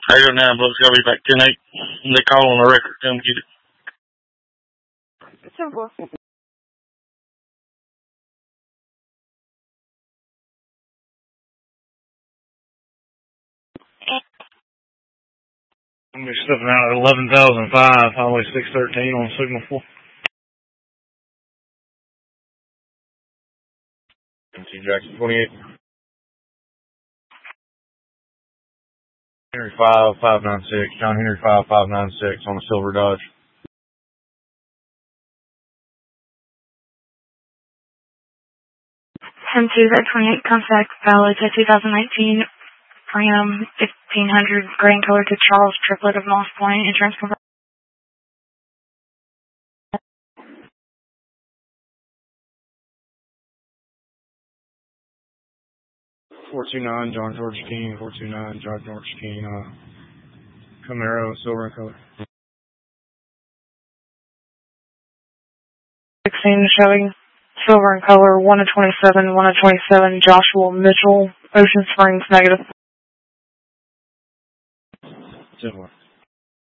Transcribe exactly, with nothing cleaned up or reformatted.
I go now, but it's got to be back ten eight. They call on the record. Come get it. Simple. I'm going to be stepping out at eleven thousand five, highway six thirteen on signal four. M C Jackson twenty-eight. Henry five five nine six, John Henry five five nine six on a silver Dodge. ten two, twenty-eight, contact valid to two thousand nineteen Ram fifteen hundred gray in color to Charles Triplet of Moss Point, insurance company. four two nine, John George Keene, four two nine, John George Keene, uh, Camaro, silver in color. sixteen showing silver in color, one of twenty-seven, one of twenty-seven, Joshua Mitchell, Ocean Springs, negative. Similar.